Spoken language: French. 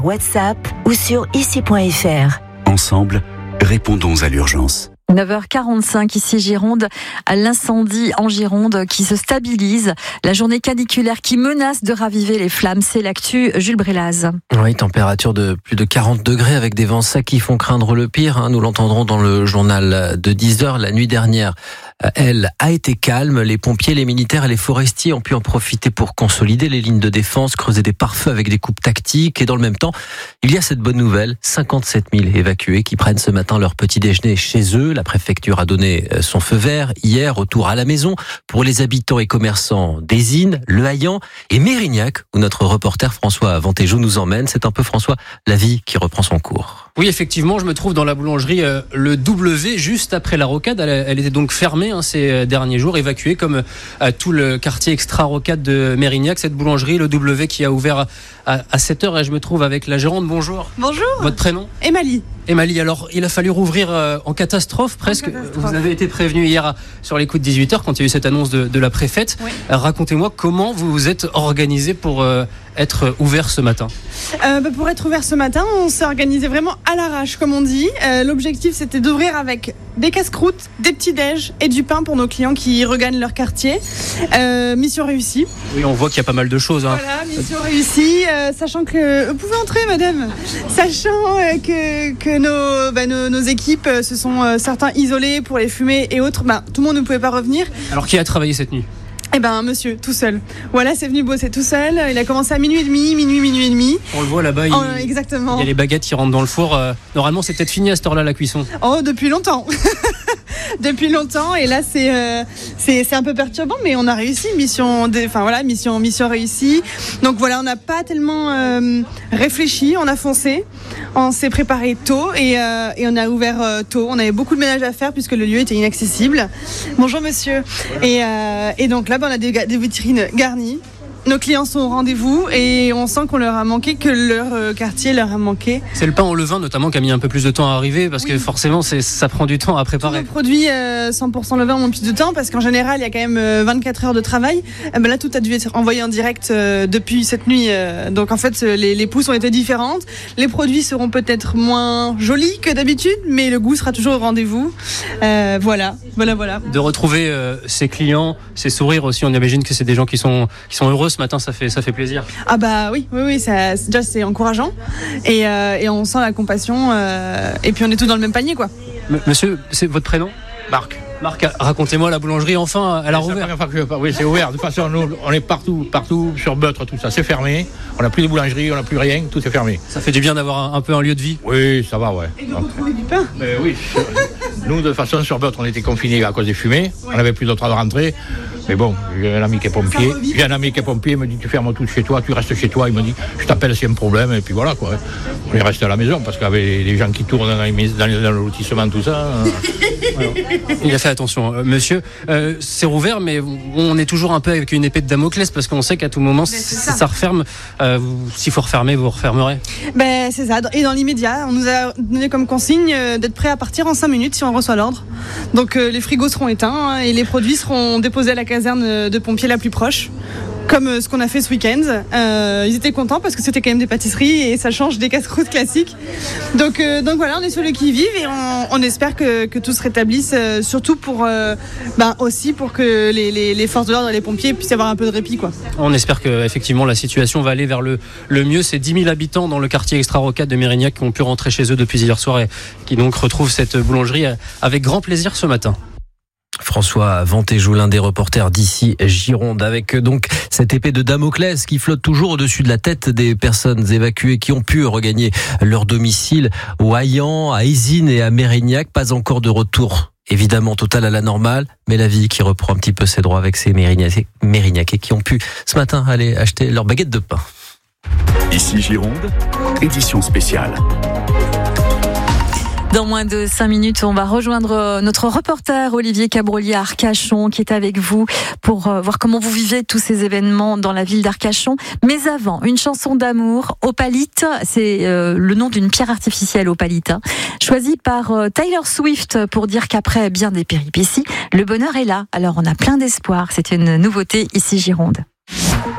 WhatsApp ou sur ici.fr. Ensemble, répondons à l'urgence. 9h45 ici Gironde, à l'incendie en Gironde qui se stabilise. La journée caniculaire qui menace de raviver les flammes, c'est l'actu. Jules Brélaz. Oui, température de plus de 40 degrés avec des vents secs qui font craindre le pire. Nous l'entendrons dans le journal de 10h. La nuit dernière, elle a été calme. Les pompiers, les militaires et les forestiers ont pu en profiter pour consolider les lignes de défense, creuser des pare-feux avec des coupes tactiques. Et dans le même temps, il y a cette bonne nouvelle, 57 000 évacués qui prennent ce matin leur petit déjeuner chez eux. La préfecture a donné son feu vert hier, retour à la maison pour les habitants et commerçants d'Ésine, Le Haillan et Mérignac, où notre reporter François Vantéjou nous emmène. C'est un peu, François, la vie qui reprend son cours. Oui, effectivement, je me trouve dans la boulangerie Le W, juste après la rocade. Elle était donc fermée ces derniers jours, évacuée comme tout le quartier extra-rocade de Mérignac. Cette boulangerie, Le W, qui a ouvert à 7h, et je me trouve avec la gérante. Bonjour. Bonjour. Votre prénom ? Émalie, alors il a fallu rouvrir en catastrophe presque. Vous avez été prévenu hier sur les coups de 18h quand il y a eu cette annonce de la préfète. Oui. Racontez-moi comment vous vous êtes organisé pour être ouvert ce matin. Pour être ouvert ce matin, on s'est organisé vraiment à l'arrache, comme on dit. L'objectif, c'était d'ouvrir avec des casse-croûtes, des petits déj et du pain pour nos clients qui regagnent leur quartier. Mission réussie. Oui, on voit qu'il y a pas mal de choses. Voilà, mission réussie. Sachant que... Vous pouvez entrer, madame. Sachant que nos équipes se sont certains isolés pour les fumées et autres. Tout le monde ne pouvait pas revenir. Alors, qui a travaillé cette nuit ? Monsieur, tout seul. Voilà, c'est venu bosser tout seul. Il a commencé à minuit et demi. On le voit là-bas, exactement. Il y a les baguettes qui rentrent dans le four. Normalement, c'est peut-être fini à cette heure-là, la cuisson. Oh, depuis longtemps. Depuis longtemps. Et là, c'est un peu perturbant, mais on a réussi. Mission réussie. Donc voilà, on n'a pas tellement réfléchi. On a foncé. On s'est préparé tôt et on a ouvert tôt. On avait beaucoup de ménage à faire puisque le lieu était inaccessible. Bonjour, monsieur. Et donc là, on a des vitrines garnies. Nos clients sont au rendez-vous et on sent qu'on leur a manqué, que leur quartier leur a manqué. C'est le pain au levain notamment qui a mis un peu plus de temps à arriver parce que forcément ça prend du temps à préparer. Tous nos produits 100% levain ont plus de temps parce qu'en général il y a quand même 24 heures de travail. Là tout a dû être envoyé en direct depuis cette nuit. Donc en fait les pousses ont été différentes. Les produits seront peut-être moins jolis que d'habitude mais le goût sera toujours au rendez-vous. Voilà. De retrouver ses clients, ses sourires aussi, on imagine que c'est des gens qui sont heureux ce matin, ça fait plaisir. Oui, ça, déjà c'est encourageant et on sent la compassion et puis on est tous dans le même panier quoi. Monsieur, c'est votre prénom ? Marc, racontez-moi la boulangerie, enfin, elle a rouvert. Oui, c'est ouvert. De toute façon, nous, on est partout sur Beutre, tout ça, c'est fermé. On n'a plus de boulangerie, on n'a plus rien, tout est fermé. Ça fait du bien d'avoir un peu un lieu de vie. Oui, ça va, ouais. Et de retrouver du pain. Oui. Nous, de toute façon, sur Beutre, on était confinés à cause des fumées. Ouais. On n'avait plus d'autre à rentrer. Mais bon, j'ai un ami qui est pompier. Il me dit tu fermes tout chez toi, tu restes chez toi. Il me dit je t'appelle s'il y a un problème. Et puis voilà quoi. On est resté à la maison parce qu'avec les gens qui tournent dans le lotissement, tout ça. Voilà. Il a fait attention, monsieur. C'est rouvert, mais on est toujours un peu avec une épée de Damoclès parce qu'on sait qu'à tout moment ça referme. S'il faut refermer, vous refermerez. C'est ça. Et dans l'immédiat, on nous a donné comme consigne d'être prêt à partir en 5 minutes si on reçoit l'ordre. Donc les frigos seront éteints et les produits seront déposés à la caserne de pompiers la plus proche. Comme ce qu'on a fait ce week-end. Ils étaient contents parce que c'était quand même des pâtisseries et ça change des casse-croûtes classiques. Donc voilà, on est sur le qui-vive et on espère que tout se rétablisse, surtout aussi pour que les forces de l'ordre et les pompiers puissent avoir un peu de répit, quoi. On espère que effectivement la situation va aller vers le mieux. C'est 10 000 habitants dans le quartier extra-rocade de Mérignac qui ont pu rentrer chez eux depuis hier soir et qui donc retrouvent cette boulangerie avec grand plaisir ce matin. François Vantéjou, l'un des reporters d'ici Gironde, avec donc cette épée de Damoclès qui flotte toujours au-dessus de la tête des personnes évacuées qui ont pu regagner leur domicile au Haillan, à Ésine et à Mérignac. Pas encore de retour évidemment total à la normale, mais la vie qui reprend un petit peu ses droits avec ces Mérignacais qui ont pu ce matin aller acheter leur baguette de pain. Ici Gironde, édition spéciale. Dans moins de 5 minutes, on va rejoindre notre reporter Olivier Cabrolier à Arcachon qui est avec vous pour voir comment vous vivez tous ces événements dans la ville d'Arcachon. Mais avant, une chanson d'amour, Opalite, c'est le nom d'une pierre artificielle Opalite, choisie par Taylor Swift pour dire qu'après bien des péripéties, le bonheur est là. Alors on a plein d'espoir, c'est une nouveauté ici Gironde.